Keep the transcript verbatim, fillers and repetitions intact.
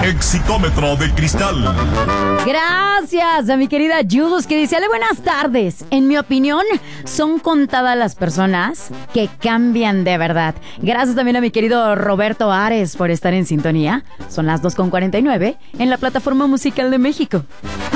Exitómetro de cristal. Gracias a mi querida Jules, que dice: Ale, buenas tardes. En mi opinión, son contadas las personas que cambian de verdad. Gracias también a mi querido Roberto Ares por estar en sintonía. Son las dos con cuarenta y nueve en la plataforma musical de México.